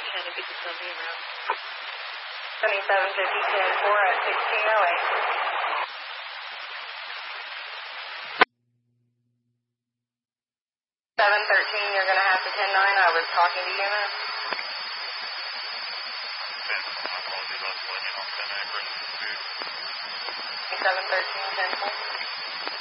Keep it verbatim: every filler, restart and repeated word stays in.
trying to get the Sylvia route. seventy-seven fifty, ten four at sixteen oh eight. seven thirteen, you're going to have to ten nine. I was talking to E M S. seven thirteen, ten four.